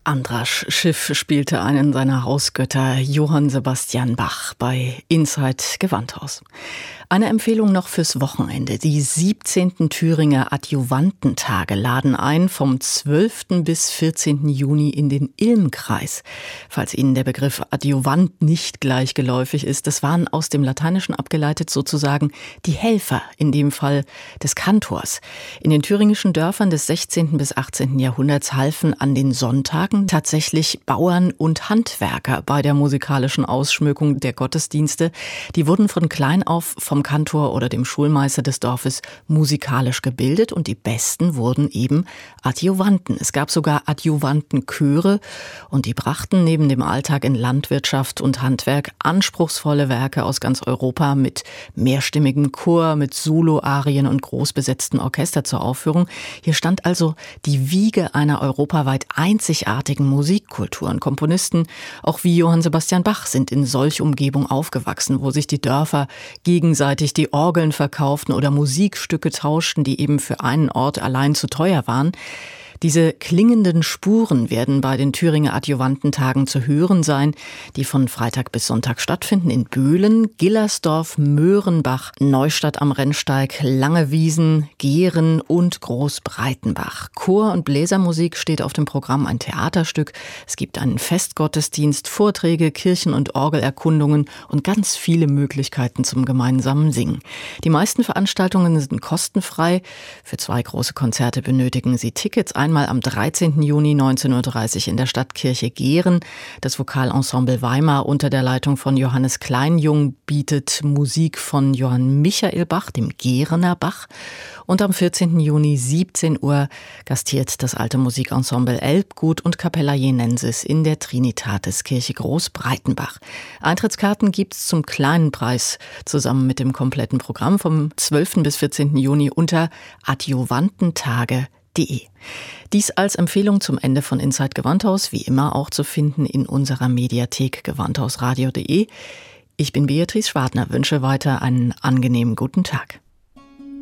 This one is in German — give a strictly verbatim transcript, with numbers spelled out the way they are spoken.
Andrasch Schiff spielte einen seiner Hausgötter, Johann Sebastian Bach, bei Inside Gewandhaus. Eine Empfehlung noch fürs Wochenende. Die siebzehnten Thüringer Adjuvantentage laden ein vom zwölften bis vierzehnten Juni in den Ilmkreis. Falls Ihnen der Begriff Adjuvant nicht gleichgeläufig ist, das waren aus dem Lateinischen abgeleitet sozusagen die Helfer, in dem Fall des Kantors. In den thüringischen Dörfern des sechzehnten bis achtzehnten Jahrhunderts halfen an den Sonntagen tatsächlich Bauern und Handwerker bei der musikalischen Ausschmückung der Gottesdienste. Die wurden von klein auf vom Kantor oder dem Schulmeister des Dorfes musikalisch gebildet und die Besten wurden eben Adjuvanten. Es gab sogar Adjuvantenchöre und die brachten neben dem Alltag in Landwirtschaft und Handwerk anspruchsvolle Werke aus ganz Europa mit mehrstimmigem Chor, mit Solo-Arien und großbesetzten Orchester zur Aufführung. Hier stand also die Wiege einer europaweit einzigartigen Musikkultur. Und Komponisten, auch wie Johann Sebastian Bach, sind in solch Umgebung aufgewachsen, wo sich die Dörfer gegenseitig die Orgeln verkauften oder Musikstücke tauschten, die eben für einen Ort allein zu teuer waren. Diese klingenden Spuren werden bei den Thüringer Adjuvantentagen zu hören sein, die von Freitag bis Sonntag stattfinden in Böhlen, Gillersdorf, Möhrenbach, Neustadt am Rennsteig, Langewiesen, Gehren und Großbreitenbach. Chor- und Bläsermusik steht auf dem Programm, ein Theaterstück. Es gibt einen Festgottesdienst, Vorträge, Kirchen- und Orgelerkundungen und ganz viele Möglichkeiten zum gemeinsamen Singen. Die meisten Veranstaltungen sind kostenfrei. Für zwei große Konzerte benötigen Sie Tickets. Einmal am dreizehnten Juni neunzehn Uhr dreißig in der Stadtkirche Gehren. Das Vokalensemble Weimar unter der Leitung von Johannes Kleinjung bietet Musik von Johann Michael Bach, dem Gerener Bach. Und am vierzehnten Juni siebzehn Uhr gastiert das alte Musikensemble Elbgut und Capella Jenensis in der Trinitatiskirche Großbreitenbach. Eintrittskarten gibt's zum kleinen Preis zusammen mit dem kompletten Programm vom zwölften bis vierzehnten Juni unter adjuvantentage punkt de. Dies als Empfehlung zum Ende von Inside Gewandhaus, wie immer auch zu finden in unserer Mediathek gewandhausradio punkt de. Ich bin Beatrice Schwartner, wünsche weiter einen angenehmen guten Tag.